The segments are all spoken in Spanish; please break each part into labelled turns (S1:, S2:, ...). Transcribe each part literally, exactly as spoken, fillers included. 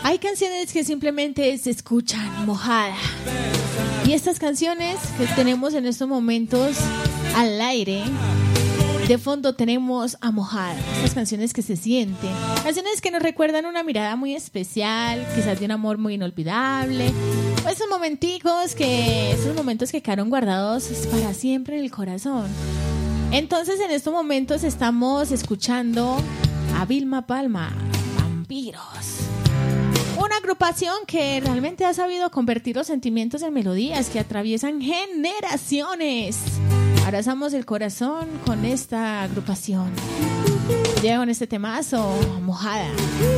S1: Hay canciones que simplemente se escuchan mojada. Y estas canciones que tenemos en estos momentos al aire, de fondo tenemos a Mojada. Estas canciones que se sienten, canciones que nos recuerdan una mirada muy especial, quizás de un amor muy inolvidable, o esos momenticos que, esos momentos que quedaron guardados para siempre en el corazón. Entonces en estos momentos estamos escuchando a Vilma Palma, Vampiros. Una agrupación que realmente ha sabido convertir los sentimientos en melodías que atraviesan generaciones. Abrazamos el corazón con esta agrupación. Llega con este temazo, Mojada.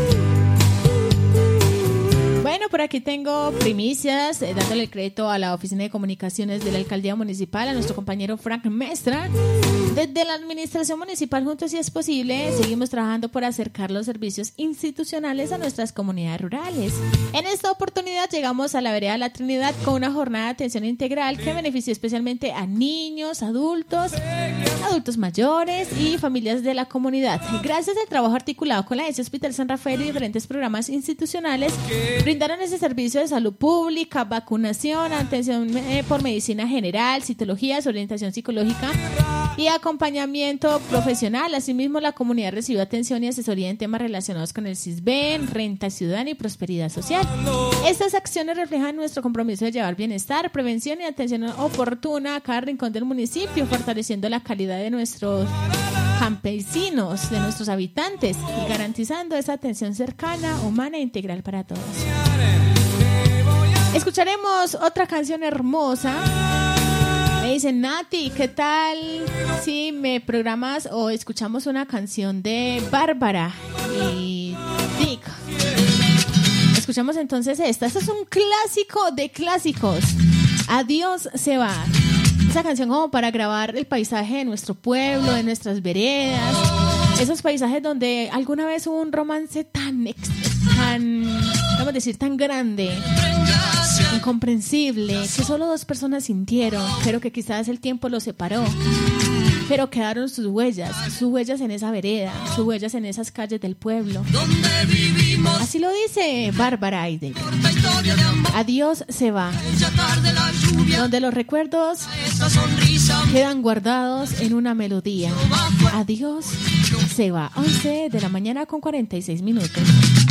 S1: Bueno, por aquí tengo primicias, eh, dándole el crédito a la Oficina de Comunicaciones de la Alcaldía Municipal, a nuestro compañero Frank Mestra. Desde la Administración Municipal, juntos si es posible, seguimos trabajando por acercar los servicios institucionales a nuestras comunidades rurales. En esta oportunidad llegamos a la vereda La Trinidad con una jornada de atención integral que benefició especialmente a niños, adultos, adultos mayores y familias de la comunidad. Gracias al trabajo articulado con la E S Hospital San Rafael y diferentes programas institucionales, brindaron ese servicio de salud pública, vacunación, atención eh, por medicina general, citología, orientación psicológica y acompañamiento profesional. Asimismo, la comunidad recibió atención y asesoría en temas relacionados con el CISBEN, renta ciudadana y prosperidad social. Estas acciones reflejan nuestro compromiso de llevar bienestar, prevención y atención oportuna a cada rincón del municipio, fortaleciendo la calidad de nuestros campesinos, de nuestros habitantes y garantizando esa atención cercana, humana e integral para todos. Escucharemos otra canción hermosa. Me dicen, Nati, ¿qué tal si me programas o escuchamos una canción de Bárbara y Dick? Escuchamos entonces esta. Este es un clásico de clásicos. Adiós se va. Esa canción como para grabar el paisaje de nuestro pueblo, de nuestras veredas, esos paisajes donde alguna vez hubo un romance tan, tan, vamos a decir, tan grande, incomprensible, que solo dos personas sintieron, pero que quizás el tiempo los separó, pero quedaron sus huellas, sus huellas en esa vereda, sus huellas en esas calles del pueblo. Así lo dice Bárbara Aide. Adiós se va, donde los recuerdos quedan guardados en una melodía. Adiós se va. once de la mañana con cuarenta y seis minutos.